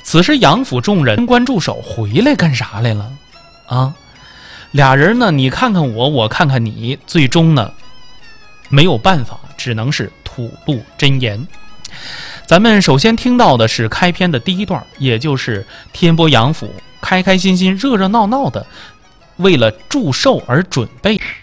此时杨府众人关驻守回来干啥来了啊？俩人呢，你看看我，我看看你，最终呢没有办法，只能是吐露真言。咱们首先听到的是开篇的第一段，也就是天波杨府开开心心、热热闹闹的为了祝寿而准备。